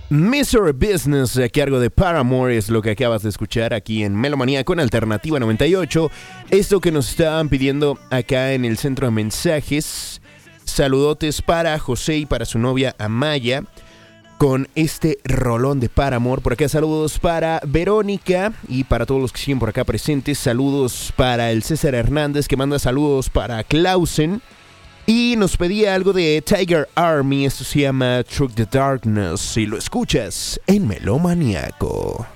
Misery Business a cargo de Paramore es lo que acabas de escuchar aquí en Melomanía con Alternativa 98. Esto que nos estaban pidiendo acá en el centro de mensajes. Saludotes para José y para su novia Amaya con este rolón de Paramore. Por acá saludos para Verónica y para todos los que siguen por acá presentes. Saludos para el César Hernández que manda saludos para Clausen. Y nos pedía algo de Tiger Army, esto se llama Through the Darkness, y lo escuchas en Melomaniaco.